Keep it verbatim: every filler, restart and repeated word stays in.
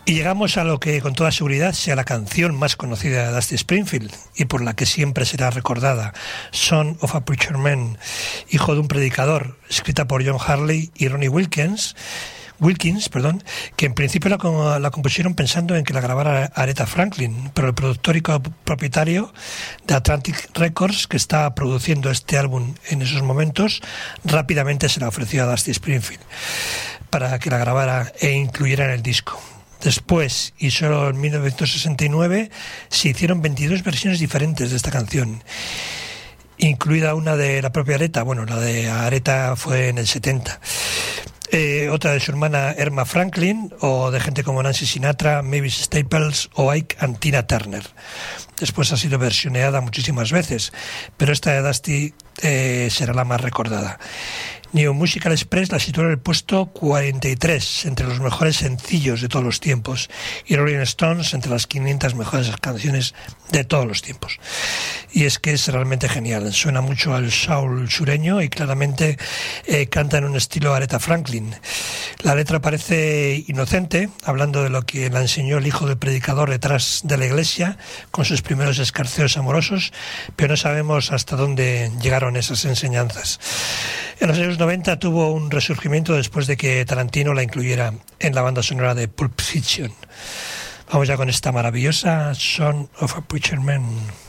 Y llegamos a lo que con toda seguridad sea la canción más conocida de Dusty Springfield y por la que siempre será recordada, Son of a Preacher Man, hijo de un predicador, escrita por John Harley y Ronnie Wilkins, Wilkins, perdón, que en principio la, la compusieron pensando en que la grabara Aretha Franklin, pero el productor y propietario de Atlantic Records, que estaba produciendo este álbum en esos momentos, rápidamente se la ofreció a Dusty Springfield para que la grabara e incluyera en el disco. Después, y solo en mil novecientos sesenta y nueve, se hicieron veintidós versiones diferentes de esta canción, incluida una de la propia Aretha. Bueno, la de Aretha fue en el setenta. Eh, otra de su hermana Erma Franklin, o de gente como Nancy Sinatra, Mavis Staples o Ike and Tina Turner. Después ha sido versioneada muchísimas veces, pero esta de Dusty eh, será la más recordada. New Musical Express la situó en el puesto cuarenta y tres, entre los mejores sencillos de todos los tiempos, y Rolling Stones entre las quinientas mejores canciones de todos los tiempos. Y es que es realmente genial, suena mucho al soul sureño y claramente eh, canta en un estilo Aretha Franklin. La letra parece inocente, hablando de lo que la enseñó el hijo del predicador detrás de la iglesia, con sus primeros escarceos amorosos, pero no sabemos hasta dónde llegaron esas enseñanzas. En los años noventa tuvo un resurgimiento después de que Tarantino la incluyera en la banda sonora de Pulp Fiction. Vamos ya con esta maravillosa Son of a Preacher Man.